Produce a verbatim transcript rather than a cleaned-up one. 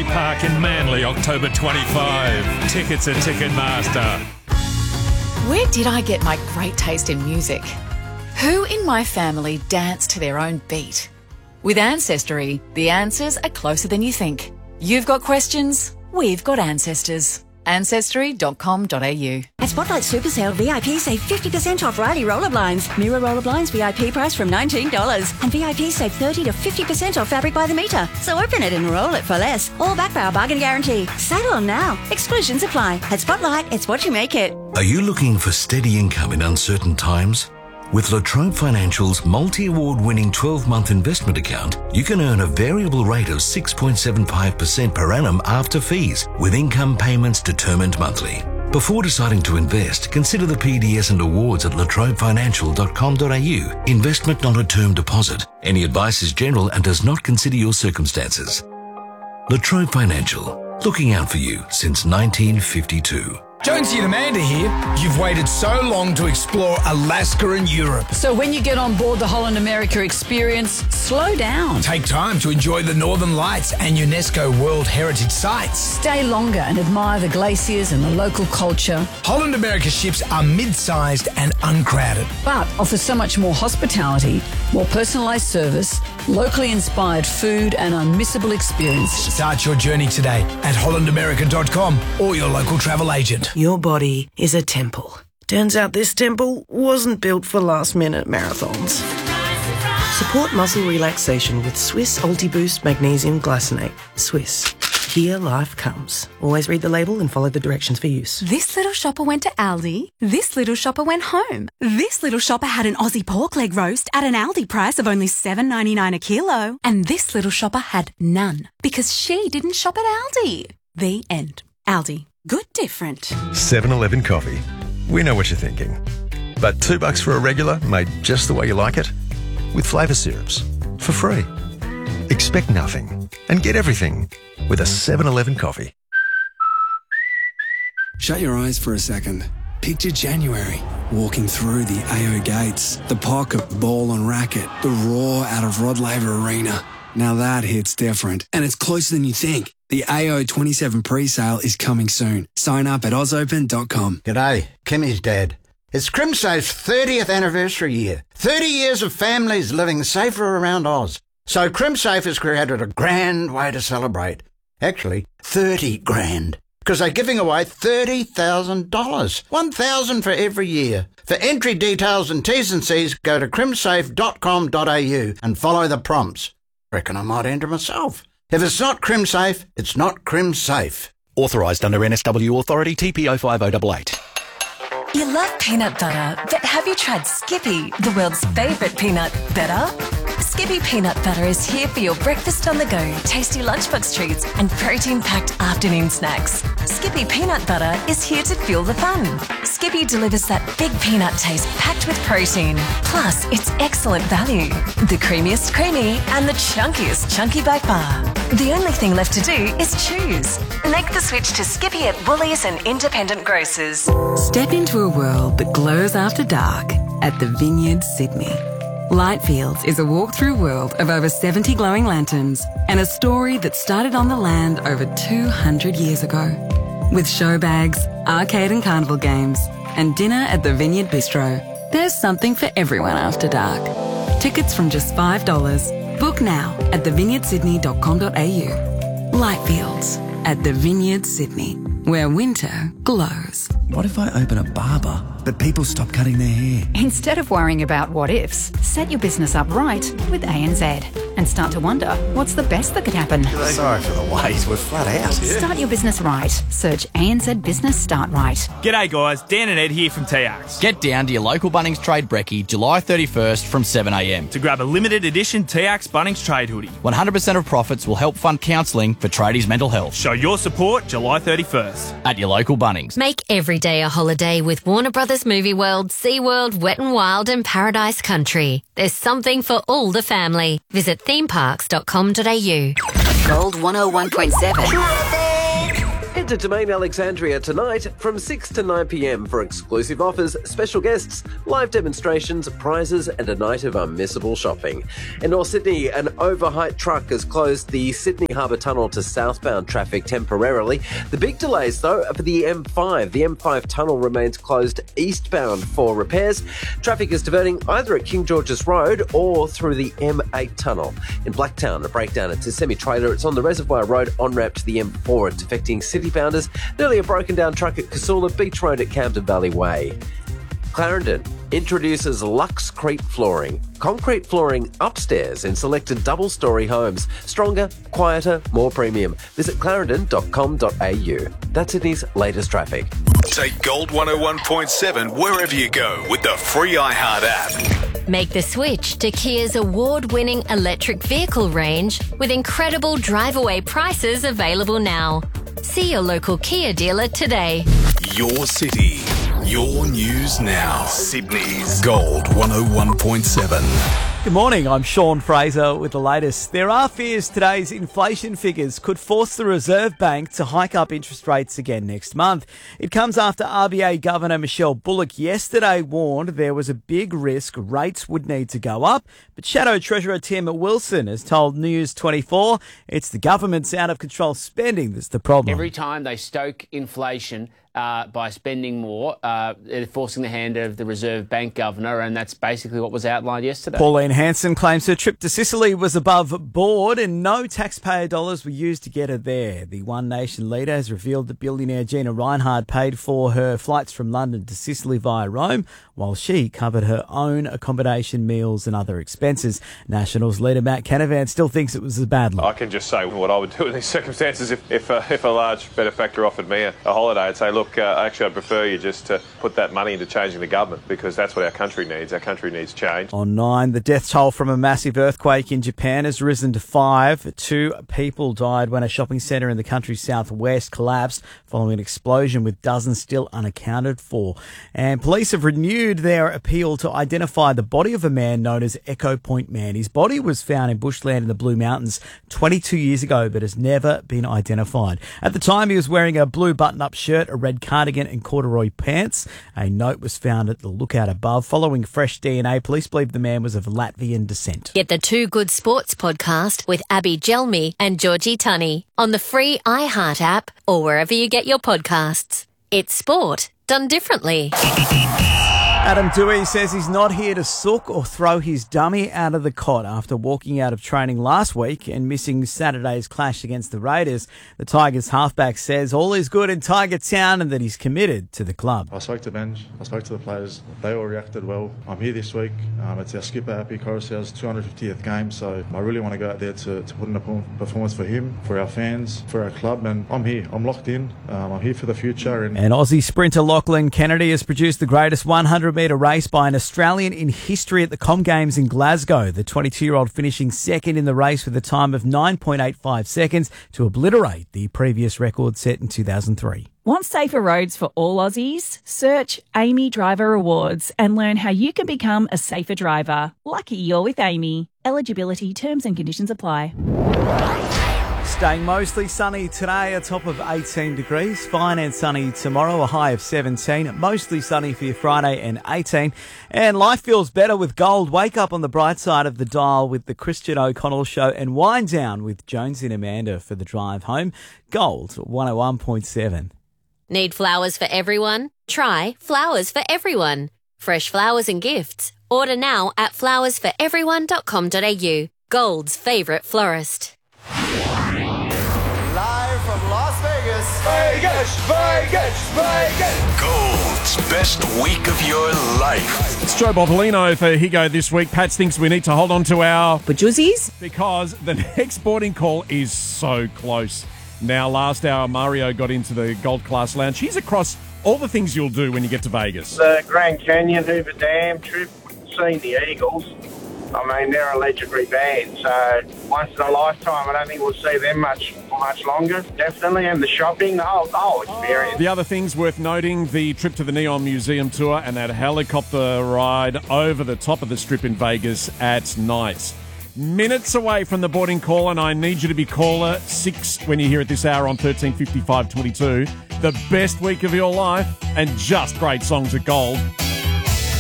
Wembley Park in Manly, October twenty-fifth. Tickets at Ticketmaster. Where did I get my great taste in music? Who in my family dance to their own beat? With Ancestry, the answers are closer than you think. You've got questions, we've got ancestors. ancestry dot com dot a u. At Spotlight Super Sale, V I P save fifty percent off Riley roller blinds. Mirror roller blinds V I P price from nineteen dollars. And V I P save thirty to fifty percent off fabric by the metre. So open it and roll it for less. All backed by our bargain guarantee. Sale on now. Exclusions apply. At Spotlight, it's what you make it. Are you looking for steady income in uncertain times? With La Trobe Financial's multi-award winning twelve-month investment account, you can earn a variable rate of six point seven five percent per annum after fees, with income payments determined monthly. Before deciding to invest, consider the P D S and awards at la trobe financial dot com dot a u. Investment not a term deposit. Any advice is general and does not consider your circumstances. La Trobe Financial, looking out for you since nineteen fifty-two. Jonesy and Amanda here. You've waited so long to explore Alaska and Europe. So when you get on board the Holland America experience, slow down. Take time to enjoy the Northern Lights and UNESCO World Heritage Sites. Stay longer and admire the glaciers and the local culture. Holland America ships are mid-sized and uncrowded, but offer so much more hospitality, more personalised service, locally inspired food and unmissable experience. Start your journey today at holland america dot com or your local travel agent. Your body is a temple. Turns out this temple wasn't built for last-minute marathons. Support muscle relaxation with Swiss Ultiboost Magnesium Glycinate. Swiss. Here life comes. Always read the label and follow the directions for use. This little shopper went to Aldi. This little shopper went home. This little shopper had an Aussie pork leg roast at an Aldi price of only seven ninety-nine a kilo. And this little shopper had none because she didn't shop at Aldi. The end. Aldi. Good different. seven eleven coffee. We know what you're thinking. But two bucks for a regular made just the way you like it? With flavour syrups. For free. Expect nothing and get everything with a seven eleven coffee. Shut your eyes for a second. Picture January, walking through the A O gates, the pocket ball and racket, the roar out of Rod Laver Arena. Now that hits different, and it's closer than you think. The A O twenty-seven pre-sale is coming soon. Sign up at oz open dot com. G'day, Kimmy's dad. It's CrimSafe's thirtieth anniversary year. thirty years of families living safer around Oz. So CrimSafe has created a grand way to celebrate. Actually, thirty grand. Because they're giving away thirty thousand dollars. one thousand dollars for every year. For entry details and T's and C's, go to crimsafe dot com dot a u and follow the prompts. Reckon I might enter myself. If it's not CrimSafe, it's not CrimSafe. Authorised under N S W Authority T P oh five oh eight eight. You love peanut butter, but have you tried Skippy, the world's favourite peanut better? Skippy peanut butter is here for your breakfast on the go, tasty lunchbox treats and protein-packed afternoon snacks. Skippy peanut butter is here to fuel the fun. Skippy delivers that big peanut taste packed with protein. Plus, it's excellent value. The creamiest creamy and the chunkiest chunky by far. The only thing left to do is choose. Make the switch to Skippy at Woolies and independent grocers. Step into a world that glows after dark at the Vineyard Sydney. Lightfields is a walk-through world of over seventy glowing lanterns and a story that started on the land over two hundred years ago. With show bags, arcade and carnival games, and dinner at the Vineyard Bistro, there's something for everyone after dark. Tickets from just five dollars. Book now at the vineyard sydney dot com dot a u. Lightfields at the Vineyard Sydney, where winter glows. What if I open a barber, but people stop cutting their hair? Instead of worrying about what ifs, set your business up right with A N Z and start to wonder what's the best that could happen. Sorry for the wait, we're flat out. Start your business right. Search A N Z Business Start Right. G'day guys, Dan and Ed here from T Arts. Get down to your local Bunnings Trade Brekkie July thirty-first from seven a m to grab a limited edition T Arts Bunnings Trade hoodie. one hundred percent of profits will help fund counselling for tradies' mental health. Show your support July thirty-first. At your local Bunnings. Make every day a holiday with Warner Brothers Movie World, SeaWorld, Wet n Wild and Paradise Country. There's something for all the family. Visit theme parks dot com dot a u. Gold one oh one point seven. Head to Domain Alexandria tonight from six to nine p m for exclusive offers, special guests, live demonstrations, prizes and a night of unmissable shopping. In North Sydney, an overheight truck has closed the Sydney Harbour Tunnel to southbound traffic temporarily. The big delays, though, are for the M five. The M five tunnel remains closed eastbound for repairs. Traffic is diverting either at King George's Road or through the M eight tunnel. In Blacktown, a breakdown at a semi-trailer. It's on the Reservoir Road on-ramp to the M four. It's affecting city bounders. Nearly a broken down truck at Casula Beach Road at Camden Valley Way. Clarendon introduces Luxcrete flooring. Concrete flooring upstairs in selected double-storey homes. Stronger, quieter, more premium. Visit clarendon dot com dot a u. That's Sydney's latest traffic. Take Gold one oh one point seven wherever you go with the free iHeart app. Make the switch to Kia's award-winning electric vehicle range with incredible drive-away prices available now. See your local Kia dealer today. Your city, your news now. Sydney's Gold one oh one point seven. Good morning, I'm Sean Fraser with the latest. There are fears today's inflation figures could force the Reserve Bank to hike up interest rates again next month. It comes after R B A Governor Michelle Bullock yesterday warned there was a big risk rates would need to go up. But Shadow Treasurer Tim Wilson has told News twenty-four it's the government's out-of-control spending that's the problem. Every time they stoke inflation Uh, by spending more, uh, they're forcing the hand of the Reserve Bank Governor, and that's basically what was outlined yesterday. Pauline Hanson claims her trip to Sicily was above board and no taxpayer dollars were used to get her there. The One Nation leader has revealed that billionaire Gina Rinehart paid for her flights from London to Sicily via Rome, while she covered her own accommodation, meals and other expenses. Nationals leader Matt Canavan still thinks it was a bad look. I can just say what I would do in these circumstances. If if, uh, if a large benefactor offered me a, a holiday, I'd say, look, Look, uh, actually, I prefer you just to put that money into changing the government because that's what our country needs. Our country needs change. On nine, the death toll from a massive earthquake in Japan has risen to five. Two people died when a shopping centre in the country's southwest collapsed following an explosion with dozens still unaccounted for. And police have renewed their appeal to identify the body of a man known as Echo Point Man. His body was found in bushland in the Blue Mountains twenty-two years ago but has never been identified. At the time, he was wearing a blue button-up shirt, a red cardigan and corduroy pants. A note was found at the lookout above. Following fresh D N A, police believe the man was of Latvian descent. Get the Two Good Sports podcast with Abby Gelmi and Georgie Tunney on the free iHeart app or wherever you get your podcasts. It's sport done differently. Adam Dewey says he's not here to sook or throw his dummy out of the cot after walking out of training last week and missing Saturday's clash against the Raiders. The Tigers halfback says all is good in Tiger Town and that he's committed to the club. I spoke to Benj, I spoke to the players, they all reacted well. I'm here this week, um, it's our skipper, Happy Coruscant's two hundred fiftieth game, so I really want to go out there to, to put in a performance for him, for our fans, for our club, and I'm here, I'm locked in, um, I'm here for the future. And, and Aussie sprinter Lachlan Kennedy has produced the greatest one hundred metre race by an Australian in history at the Com Games in Glasgow. The twenty-two-year-old finishing second in the race with a time of nine point eight five seconds to obliterate the previous record set in two thousand three. Want safer roads for all Aussies? Search Amy Driver Awards and learn how you can become a safer driver. Lucky you're with Amy. Eligibility, terms and conditions apply. Staying mostly sunny today, a top of eighteen degrees. Fine and sunny tomorrow, a high of seventeen. Mostly sunny for your Friday and eighteen. And life feels better with gold. Wake up on the bright side of the dial with the Christian O'Connell Show and wind down with Jonesy and Amanda for the drive home. Gold, one oh one point seven. Need flowers for everyone? Try Flowers for Everyone. Fresh flowers and gifts. Order now at flowers for everyone dot com dot a u. Gold's favourite florist. Live from Las Vegas. Vegas, Vegas, Vegas. Gold's best week of your life. It's Joe Bopolino for Higo this week. Pat thinks we need to hold on to our Bajuzzies because the next boarding call is so close. Now, last hour, Mario got into the Gold Class Lounge. He's across all the things you'll do when you get to Vegas. The Grand Canyon, Hoover Dam trip, seeing the Eagles. I mean, they're a legendary band, so once in a lifetime, I don't think we'll see them much much longer, definitely. And the shopping, the whole, the whole experience. The other things worth noting, the trip to the Neon Museum tour and that helicopter ride over the top of the Strip in Vegas at night. Minutes away from the boarding call, and I need you to be caller six when you hear it this hour on thirteen fifty-five twenty-two. The best week of your life and just great songs at Gold.